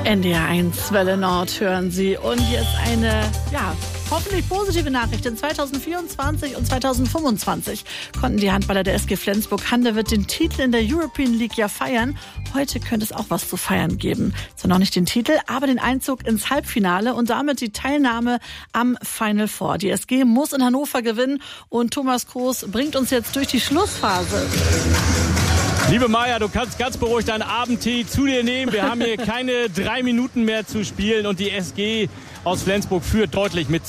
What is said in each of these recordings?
NDR1 Welle Nord hören Sie. Und jetzt eine, hoffentlich positive Nachricht. In 2024 und 2025 konnten die Handballer der SG Flensburg-Handewitt den Titel in der European League ja feiern. Heute könnte es auch was zu feiern geben. Zwar noch nicht den Titel, aber den Einzug ins Halbfinale und damit die Teilnahme am Final Four. Die SG muss in Hannover gewinnen und Thomas Kroos bringt uns jetzt durch die Schlussphase. Liebe Maja, du kannst ganz beruhigt deinen Abendtee zu dir nehmen. Wir haben hier keine 3 Minuten mehr zu spielen und die SG aus Flensburg führt deutlich mit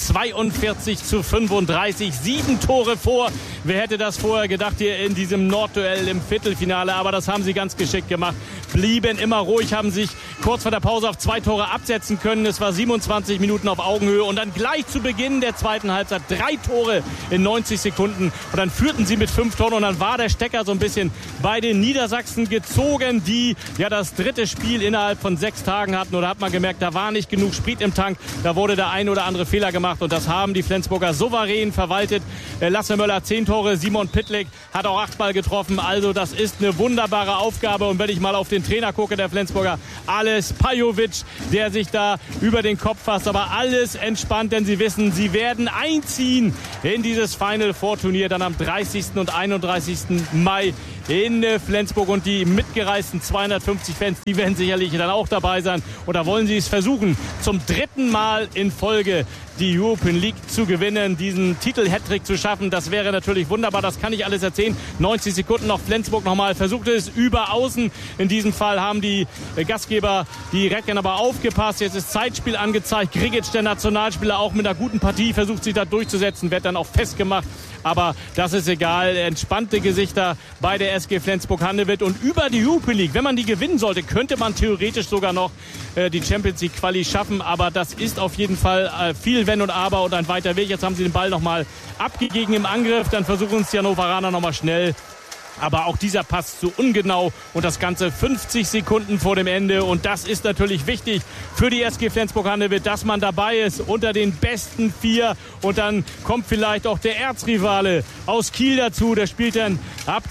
42:35. 7 Tore vor. Wer hätte das vorher gedacht hier in diesem Nordduell im Viertelfinale? Aber das haben sie ganz geschickt gemacht. Blieben immer ruhig, haben sich kurz vor der Pause auf 2 Tore absetzen können. Es war 27 Minuten auf Augenhöhe und dann gleich zu Beginn der zweiten Halbzeit 3 Tore in 90 Sekunden. Und dann führten sie mit 5 Toren und dann war der Stecker so ein bisschen bei den Niedersachsen gezogen, die ja das 3. Spiel innerhalb von 6 Tagen hatten. Oder hat man gemerkt, da war nicht genug Sprit im Tank. Da wurde der ein oder andere Fehler gemacht und das haben die Flensburger souverän verwaltet. Lasse Möller 10 Tore, Simon Pitlick hat auch 8 Mal getroffen. Also das ist eine wunderbare Aufgabe. Und wenn ich mal auf den Trainer gucke, der Flensburger, Ales Pajovic, der sich da über den Kopf fasst. Aber alles entspannt, denn sie wissen, sie werden einziehen in dieses Final Four Turnier dann am 30. und 31. Mai in Flensburg. Und die mitgereisten 250 Fans, die werden sicherlich dann auch dabei sein. Und da wollen sie es versuchen, zum 3. Mal in Folge die European League zu gewinnen, diesen Titel-Hattrick zu schaffen. Das wäre natürlich wunderbar, das kann ich alles erzählen. 90 Sekunden noch Flensburg nochmal, versucht es über außen. In diesem Fall haben die Gastgeber, die Recken aber aufgepasst. Jetzt ist Zeitspiel angezeigt. Grigic, der Nationalspieler, auch mit einer guten Partie, versucht sich da durchzusetzen, wird dann auch festgemacht. Aber das ist egal. Entspannte Gesichter bei der SG Flensburg-Handewitt. Und über die European League, wenn man die gewinnen sollte, könnte man theoretisch sogar noch die Champions League Quali schaffen. Aber das ist auf jeden Fall viel Wenn und Aber und ein weiter Weg. Jetzt haben sie den Ball nochmal abgegeben im Angriff. Dann versuchen es die Hannoveraner nochmal schnell. Aber auch dieser Pass zu ungenau und das Ganze 50 Sekunden vor dem Ende. Und das ist natürlich wichtig für die SG Flensburg-Handewitt, dass man dabei ist unter den besten 4. Und dann kommt vielleicht auch der Erzrivale aus Kiel dazu. Der spielt dann ab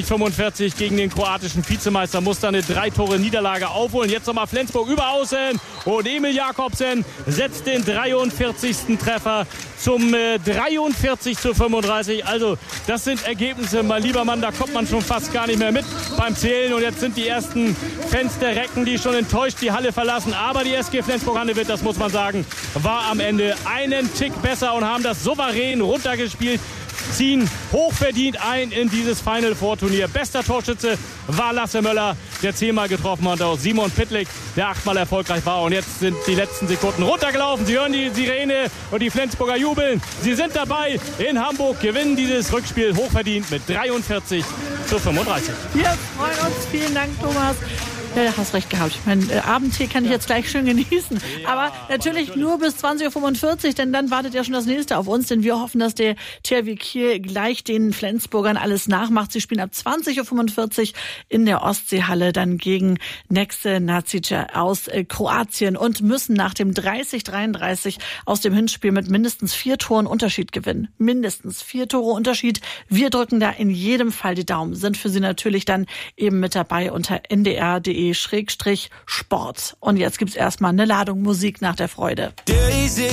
2045 gegen den kroatischen Vizemeister, muss dann eine 3-Tore-Niederlage aufholen. Jetzt nochmal Flensburg über außen und Emil Jakobsen setzt den 43. Treffer zum 43:35. Also das sind Ergebnisse, mein lieber Mann, da kommt man schon fast gar nicht mehr mit beim Zählen. Und jetzt sind die ersten Fans der Recken, die schon enttäuscht die Halle verlassen. Aber die SG Flensburg-Handewitt, das muss man sagen, war am Ende einen Tick besser und haben das souverän runtergespielt. Ziehen hochverdient ein in dieses Final Four Turnier. Bester Torschütze war Lasse Möller, der 10-mal getroffen hat. Auch Simon Pitlick, der 8-mal erfolgreich war. Und jetzt sind die letzten Sekunden runtergelaufen. Sie hören die Sirene und die Flensburger jubeln. Sie sind dabei in Hamburg, gewinnen dieses Rückspiel hochverdient mit 43:35. Wir freuen uns. Vielen Dank, Thomas. Ja, du hast recht gehabt. Mein Abendtee kann ich jetzt gleich schön genießen. Ja. Aber natürlich nur bis 20:45 Uhr, denn dann wartet ja schon das nächste auf uns. Denn wir hoffen, dass der THW Kiel gleich den Flensburgern alles nachmacht. Sie spielen ab 20:45 Uhr in der Ostseehalle dann gegen Nexe Nacice aus Kroatien und müssen nach dem 30:33 aus dem Hinspiel mit mindestens 4 Toren Unterschied gewinnen. Mindestens 4 Tore Unterschied. Wir drücken da in jedem Fall die Daumen. Sind für Sie natürlich dann eben mit dabei unter ndr.de/Sport. Und jetzt gibt's erstmal eine Ladung Musik nach der Freude.